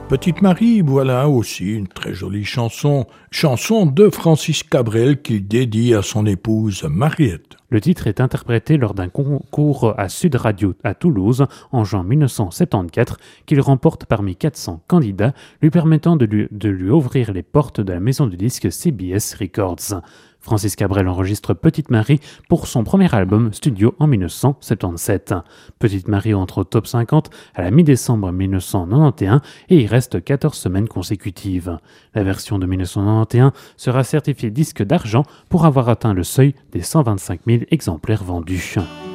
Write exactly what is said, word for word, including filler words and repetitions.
Petite Marie, voilà aussi une très jolie chanson, chanson de Francis Cabrel qu'il dédie à son épouse Mariette. Le titre est interprété lors d'un concours à Sud Radio à Toulouse en juin mille neuf cent soixante-quatorze qu'il remporte parmi quatre cents candidats, lui permettant de lui, de lui ouvrir les portes de la maison de disques C B S Records. Francis Cabrel enregistre Petite Marie pour son premier album studio en mille neuf cent soixante-dix-sept. Petite Marie entre au top cinquante à la mi-décembre mille neuf cent quatre-vingt-onze et y reste quatorze semaines consécutives. La version de mille neuf cent quatre-vingt-onze sera certifiée disque d'argent pour avoir atteint le seuil des cent vingt-cinq mille exemplaires vendus.